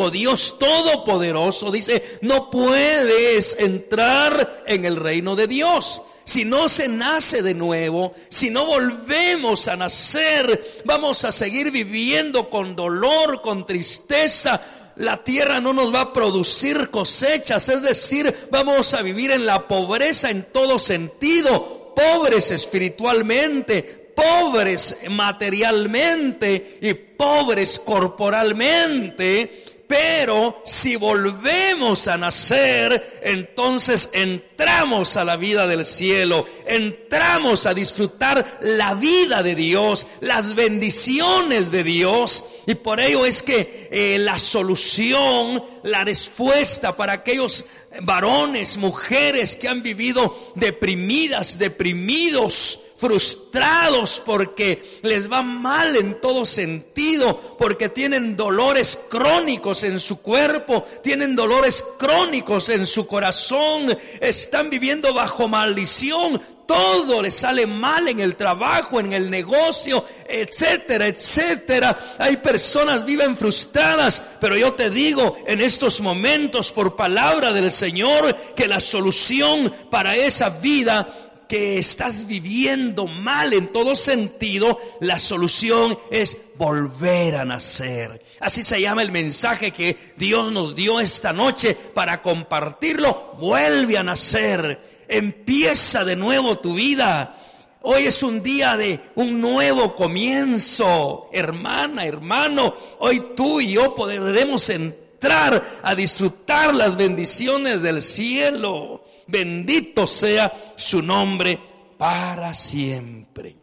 único Dios todopoderoso, dice, no puedes entrar en el reino de Dios. Si no se nace de nuevo, si no volvemos a nacer, vamos a seguir viviendo con dolor, con tristeza. La tierra no nos va a producir cosechas, es decir, vamos a vivir en la pobreza en todo sentido, pobres espiritualmente, pobres materialmente y pobres corporalmente. Pero si volvemos a nacer, entonces entramos a la vida del cielo, entramos a disfrutar la vida de Dios, las bendiciones de Dios. Y por ello es que la solución, la respuesta para aquellos varones, mujeres que han vivido deprimidas, deprimidos, frustrados porque les va mal en todo sentido, porque tienen dolores crónicos en su cuerpo, tienen dolores crónicos en su corazón, están viviendo bajo maldición, todo les sale mal en el trabajo, en el negocio, etcétera, etcétera. Hay personas viven frustradas, pero yo te digo en estos momentos por palabra del Señor que la solución para esa vida que estás viviendo mal en todo sentido, la solución es volver a nacer. Así se llama el mensaje que Dios nos dio esta noche para compartirlo. Vuelve a nacer, empieza de nuevo tu vida. Hoy es un día de un nuevo comienzo. Hermana, hermano, hoy tú y yo podremos entrar a disfrutar las bendiciones del cielo. Bendito sea su nombre para siempre.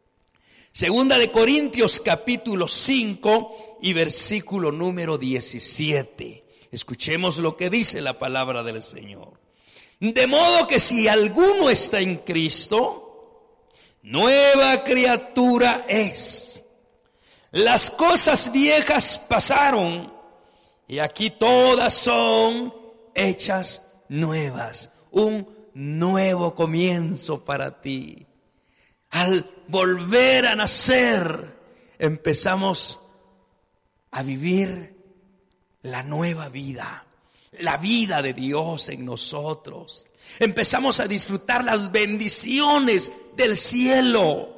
Segunda de Corintios capítulo 5 y versículo número 17. Escuchemos lo que dice la palabra del Señor. De modo que si alguno está en Cristo, nueva criatura es. Las cosas viejas pasaron y aquí todas son hechas nuevas. Un nuevo comienzo para ti. Al volver a nacer, empezamos a vivir la nueva vida, la vida de Dios en nosotros. Empezamos a disfrutar las bendiciones del cielo.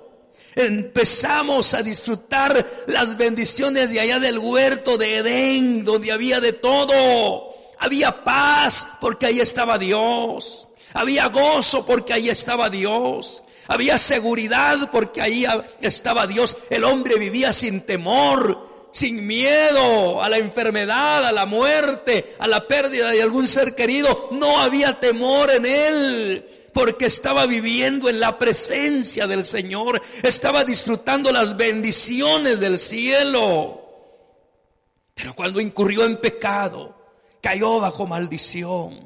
Empezamos a disfrutar las bendiciones de allá del huerto de Edén, donde había de todo. Había paz porque ahí estaba Dios. Había gozo porque ahí estaba Dios. Había seguridad porque ahí estaba Dios. El hombre vivía sin temor, sin miedo a la enfermedad, a la muerte, a la pérdida de algún ser querido. No había temor en él porque estaba viviendo en la presencia del Señor. Estaba disfrutando las bendiciones del cielo. Pero cuando incurrió en pecado, cayó bajo maldición.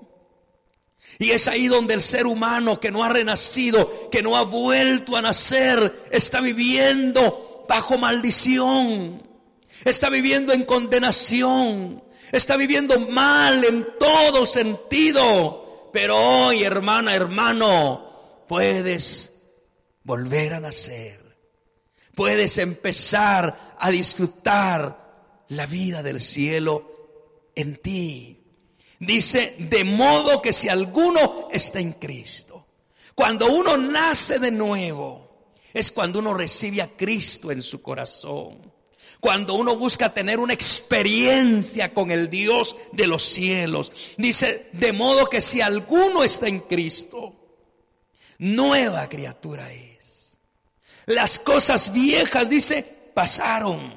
Y es ahí donde el ser humano que no ha renacido, que no ha vuelto a nacer, está viviendo bajo maldición. Está viviendo en condenación. Está viviendo mal en todo sentido. Pero hoy, hermana, hermano, puedes volver a nacer. Puedes empezar a disfrutar la vida del cielo en ti. Dice, de modo que si alguno está en Cristo. Cuando uno nace de nuevo, es cuando uno recibe a Cristo en su corazón. Cuando uno busca tener una experiencia con el Dios de los cielos. Dice, de modo que si alguno está en Cristo, nueva criatura es. Las cosas viejas, dice, pasaron.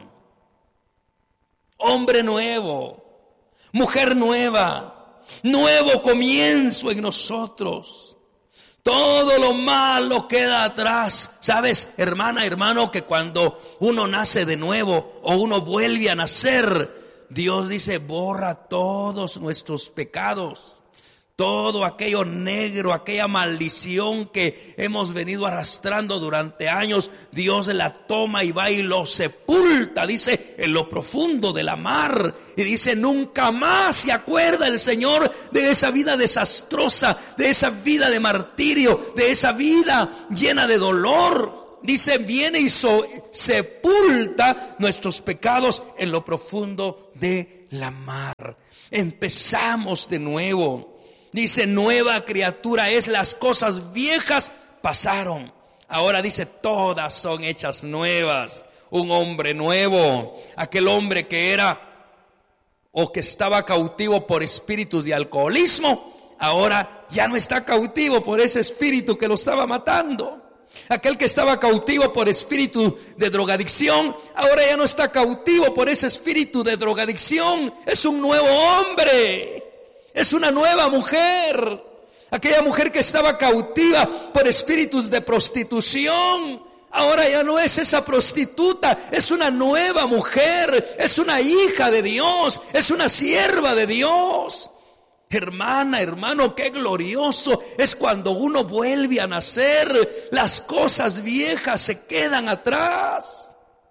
Hombre nuevo. Mujer nueva, nuevo comienzo en nosotros. Todo lo malo queda atrás. ¿Sabes, hermana, hermano, que cuando uno nace de nuevo o uno vuelve a nacer, Dios dice, borra todos nuestros pecados? Todo aquello negro, aquella maldición que hemos venido arrastrando durante años, Dios la toma y va y lo sepulta, dice, en lo profundo de la mar. Y dice, nunca más se acuerda el Señor de esa vida desastrosa, de esa vida de martirio, de esa vida llena de dolor. Dice, viene y sepulta nuestros pecados en lo profundo de la mar. Empezamos de nuevo. Dice, nueva criatura es, las cosas viejas pasaron. Ahora dice, todas son hechas nuevas. Un hombre nuevo, aquel hombre que era o que estaba cautivo por espíritus de alcoholismo, ahora ya no está cautivo por ese espíritu que lo estaba matando. Aquel que estaba cautivo por espíritu de drogadicción, ahora ya no está cautivo por ese espíritu de drogadicción. Es un nuevo hombre, es una nueva mujer. Aquella mujer que estaba cautiva por espíritus de prostitución, ahora ya no es esa prostituta, es una nueva mujer, es una hija de Dios, es una sierva de Dios. Hermana, hermano, qué glorioso es cuando uno vuelve a nacer. Las cosas viejas se quedan atrás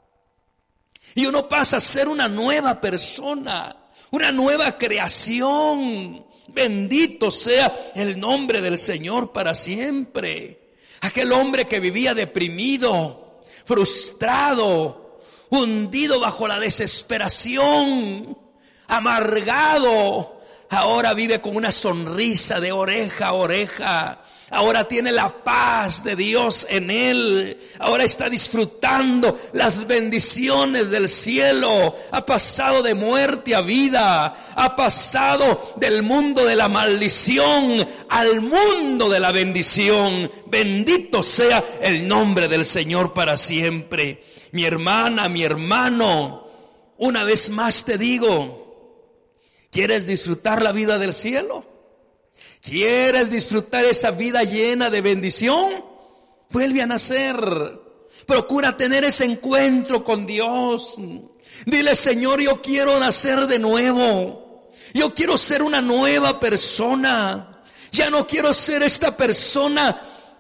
y uno pasa a ser una nueva persona, una nueva creación. Bendito sea el nombre del Señor para siempre. Aquel hombre que vivía deprimido, frustrado, hundido bajo la desesperación, amargado, ahora vive con una sonrisa de oreja a oreja. Ahora tiene la paz de Dios en él. Ahora está disfrutando las bendiciones del cielo. Ha pasado de muerte a vida. Ha pasado del mundo de la maldición al mundo de la bendición. Bendito sea el nombre del Señor para siempre. Mi hermana, mi hermano, una vez más te digo, ¿quieres disfrutar la vida del cielo? ¿Quieres disfrutar esa vida llena de bendición? Vuelve a nacer. Procura tener ese encuentro con Dios. Dile, Señor, yo quiero nacer de nuevo. Yo quiero ser una nueva persona. Ya no quiero ser esta persona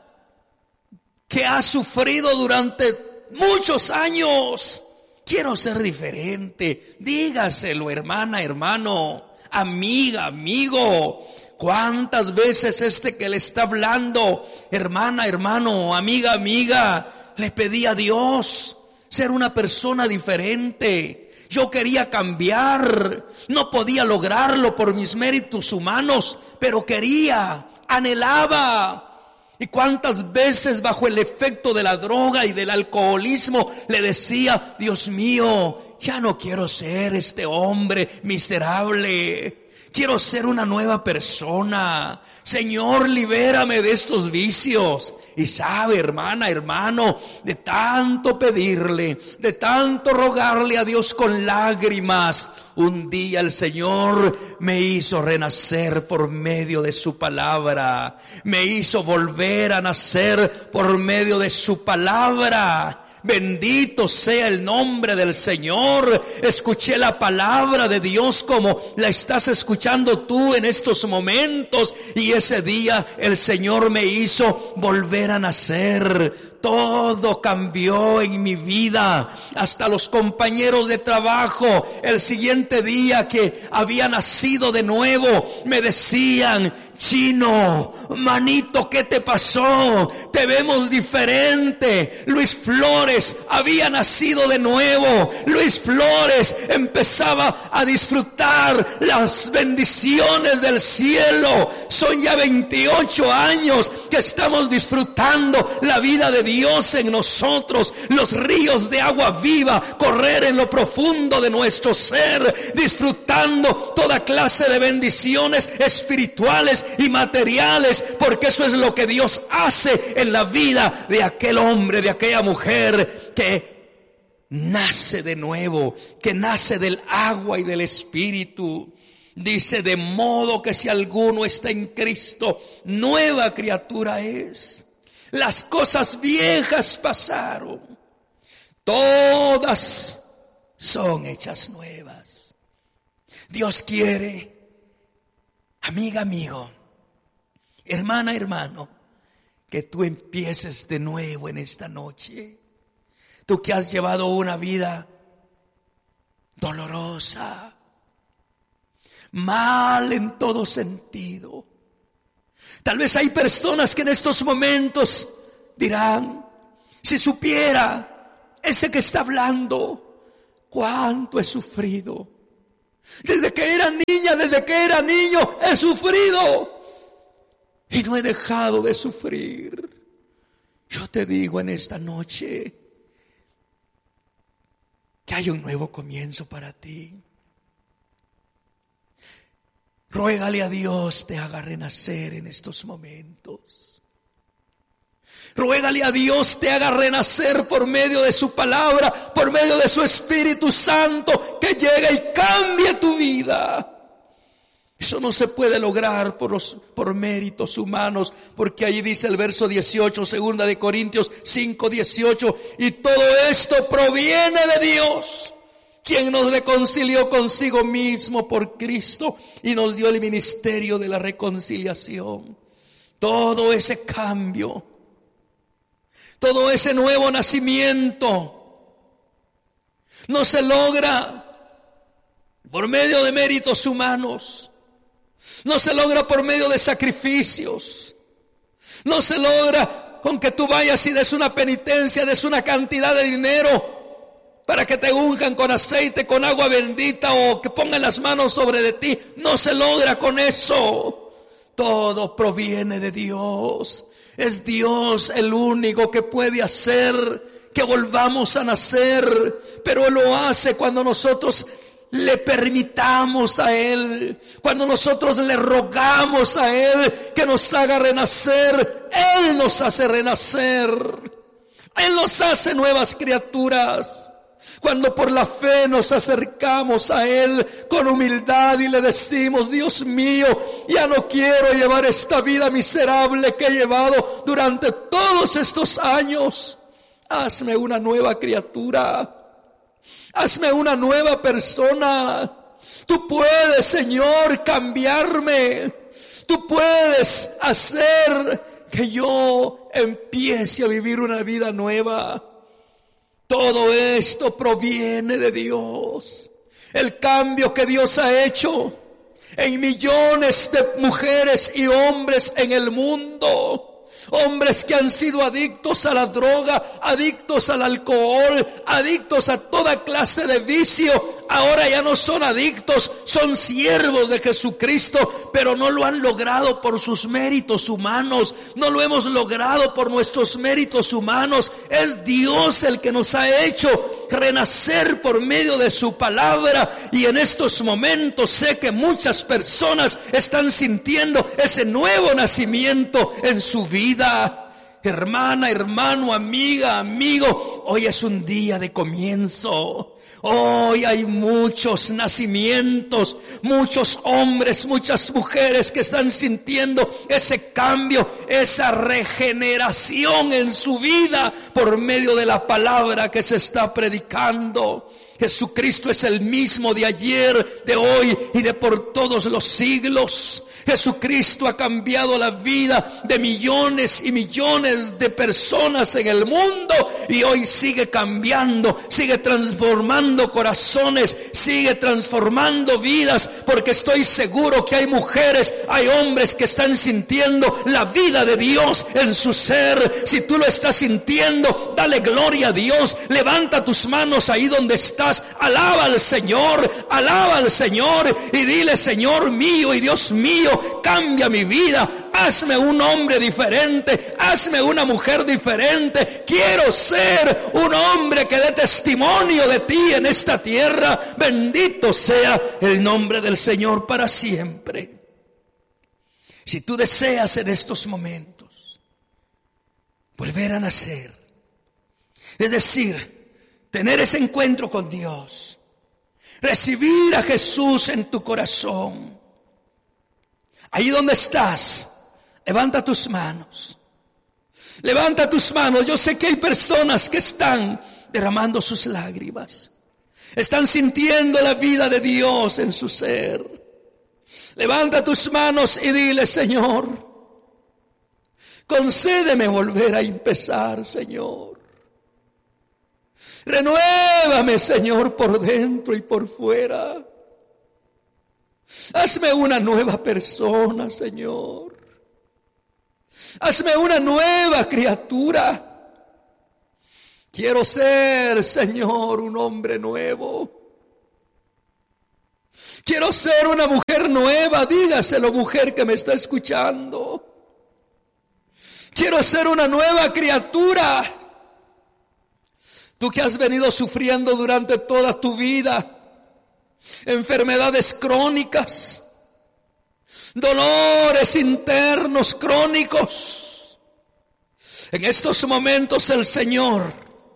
que ha sufrido durante muchos años. Quiero ser diferente. Dígaselo, hermana, hermano, amiga, amigo. ¿Cuántas veces que le está hablando, hermana, hermano, amiga, amiga, le pedí a Dios ser una persona diferente? Yo quería cambiar, no podía lograrlo por mis méritos humanos, pero quería, anhelaba. Y cuántas veces bajo el efecto de la droga y del alcoholismo le decía, Dios mío, ya no quiero ser este hombre miserable. Quiero ser una nueva persona. Señor, libérame de estos vicios. Y sabe, hermana, hermano, de tanto pedirle, de tanto rogarle a Dios con lágrimas, un día el Señor me hizo renacer por medio de su palabra. Me hizo volver a nacer por medio de su palabra. Bendito sea el nombre del Señor. Escuché la palabra de Dios como la estás escuchando tú en estos momentos. Y ese día el Señor me hizo volver a nacer. Todo cambió en mi vida. Hasta los compañeros de trabajo, el siguiente día que había nacido de nuevo, me decían, Chino, manito, ¿qué te pasó? Te vemos diferente. Luis Flores había nacido de nuevo. Luis Flores empezaba a disfrutar las bendiciones del cielo. Son ya 28 años que estamos disfrutando la vida de Dios en nosotros. Los ríos de agua viva correr en lo profundo de nuestro ser, disfrutando toda clase de bendiciones espirituales y materiales, porque eso es lo que Dios hace en la vida de aquel hombre, de aquella mujer que nace de nuevo, que nace del agua y del Espíritu. Dice, de modo que si alguno está en Cristo, nueva criatura es. Las cosas viejas pasaron, todas son hechas nuevas. Dios quiere, amiga, amigo, hermana, hermano, que tú empieces de nuevo en esta noche. Tú que has llevado una vida dolorosa, mal en todo sentido. Tal vez hay personas que en estos momentos dirán, si supiera ese que está hablando, cuánto he sufrido, Desde que era niña, desde que era niño, he sufrido y no he dejado de sufrir. Yo te digo en esta noche que hay un nuevo comienzo para ti. Ruégale a Dios te haga renacer en estos momentos. Ruégale a Dios te haga renacer por medio de su palabra, por medio de su Espíritu Santo, que llegue y cambie tu vida. Eso no se puede lograr por méritos humanos, porque ahí dice el verso 18, 2 de Corintios 5, 18, y todo esto proviene de Dios, quien nos reconcilió consigo mismo por Cristo y nos dio el ministerio de la reconciliación. Todo ese cambio, todo ese nuevo nacimiento no se logra por medio de méritos humanos, no se logra por medio de sacrificios, no se logra con que tú vayas y des una penitencia, des una cantidad de dinero para que te unjan con aceite, con agua bendita, o que pongan las manos sobre de ti. No se logra con eso. Todo proviene de Dios. Es Dios el único que puede hacer que volvamos a nacer, pero Él lo hace cuando nosotros le permitamos a Él, cuando nosotros le rogamos a Él que nos haga renacer. Él nos hace renacer, Él nos hace nuevas criaturas. Cuando por la fe nos acercamos a Él con humildad y le decimos: Dios mío, ya no quiero llevar esta vida miserable que he llevado durante todos estos años. Hazme una nueva criatura, hazme una nueva persona. Tú puedes, Señor, cambiarme. Tú puedes hacer que yo empiece a vivir una vida nueva. Todo esto proviene de Dios. El cambio que Dios ha hecho en millones de mujeres y hombres en el mundo. Hombres que han sido adictos a la droga, adictos al alcohol, adictos a toda clase de vicio. Ahora ya no son adictos, son siervos de Jesucristo, pero no lo han logrado por sus méritos humanos. No lo hemos logrado por nuestros méritos humanos. Es Dios el que nos ha hecho renacer por medio de su palabra. Y en estos momentos sé que muchas personas están sintiendo ese nuevo nacimiento en su vida. Hermana, hermano, amiga, amigo, hoy es un día de comienzo. Hoy hay muchos nacimientos, muchos hombres, muchas mujeres que están sintiendo ese cambio, esa regeneración en su vida por medio de la palabra que se está predicando. Jesucristo es el mismo de ayer, de hoy y de por todos los siglos. Jesucristo ha cambiado la vida de millones y millones de personas en el mundo, y hoy sigue cambiando, sigue transformando corazones, sigue transformando vidas, porque estoy seguro que hay mujeres, hay hombres que están sintiendo la vida de Dios en su ser. Si tú lo estás sintiendo, dale gloria a Dios, levanta tus manos ahí donde estás, alaba al Señor y dile: Señor mío y Dios mío, cambia mi vida, hazme un hombre diferente, hazme una mujer diferente. Quiero ser un hombre que dé testimonio de ti en esta tierra. Bendito sea el nombre del Señor para siempre. Si tú deseas en estos momentos volver a nacer, es decir, tener ese encuentro con Dios, recibir a Jesús en tu corazón, ahí donde estás, levanta tus manos. Levanta tus manos. Yo sé que hay personas que están derramando sus lágrimas. Están sintiendo la vida de Dios en su ser. Levanta tus manos y dile: Señor, concédeme volver a empezar, Señor. Renuévame, Señor, por dentro y por fuera. Hazme una nueva persona, Señor. Hazme una nueva criatura. Quiero ser, Señor, un hombre nuevo. Quiero ser una mujer nueva. Dígaselo, mujer que me está escuchando. Quiero ser una nueva criatura. Tú que has venido sufriendo durante toda tu vida enfermedades crónicas, dolores internos crónicos. En estos momentos el Señor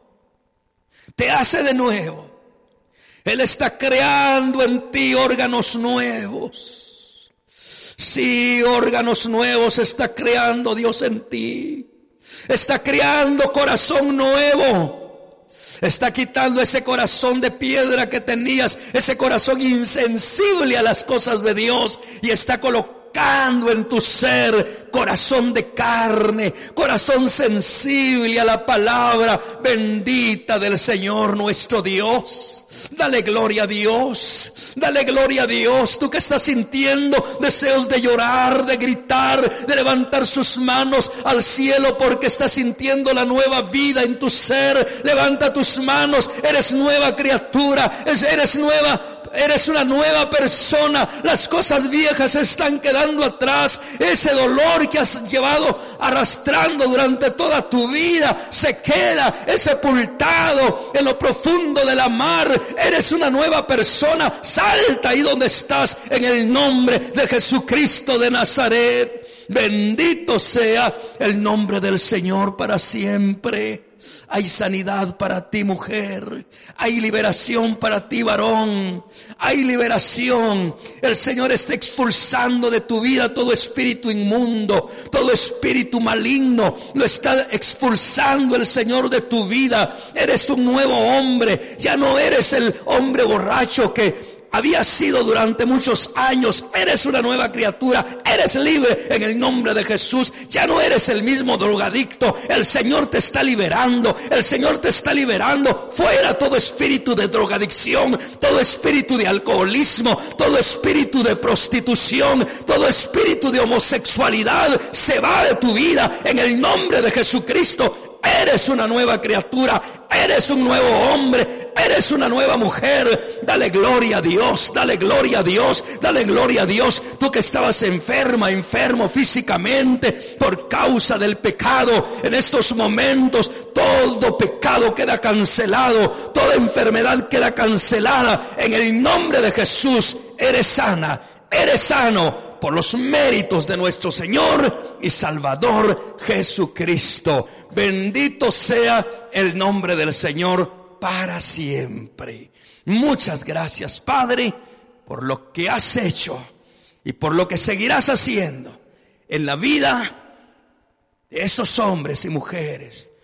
te hace de nuevo. Él está creando en ti órganos nuevos. Sí, órganos nuevos está creando Dios en ti. Está creando corazón nuevo. Está quitando ese corazón de piedra que tenías, ese corazón insensible a las cosas de Dios, y está colocando en tu ser corazón de carne, corazón sensible a la palabra bendita del Señor nuestro Dios. Dale gloria a Dios, dale gloria a Dios. Tú que estás sintiendo deseos de llorar, de gritar, de levantar sus manos al cielo porque estás sintiendo la nueva vida en tu ser, levanta tus manos. Eres nueva criatura, eres una nueva persona. Las cosas viejas están quedando atrás. Ese dolor que has llevado arrastrando durante toda tu vida se queda, es sepultado en lo profundo de la mar. Eres una nueva persona. Salta ahí donde estás en el nombre de Jesucristo de Nazaret. Bendito sea el nombre del Señor para siempre. Hay sanidad para ti, mujer. Hay liberación para ti, varón. Hay liberación. El Señor está expulsando de tu vida todo espíritu inmundo, todo espíritu maligno. Lo está expulsando el Señor de tu vida. Eres un nuevo hombre. Ya no eres el hombre borracho que había sido durante muchos años. Eres una nueva criatura. Eres libre en el nombre de Jesús. Ya no eres el mismo drogadicto. El Señor te está liberando. El Señor te está liberando. Fuera todo espíritu de drogadicción, todo espíritu de alcoholismo, todo espíritu de prostitución, todo espíritu de homosexualidad se va de tu vida en el nombre de Jesucristo. Eres una nueva criatura, eres un nuevo hombre, eres una nueva mujer. Dale gloria a Dios, dale gloria a Dios, dale gloria a Dios. Tú que estabas enfermo físicamente por causa del pecado, en estos momentos todo pecado queda cancelado, toda enfermedad queda cancelada. En el nombre de Jesús eres sana, eres sano por los méritos de nuestro Señor y Salvador Jesucristo. Bendito sea el nombre del Señor para siempre. Muchas gracias, Padre, por lo que has hecho y por lo que seguirás haciendo en la vida de estos hombres y mujeres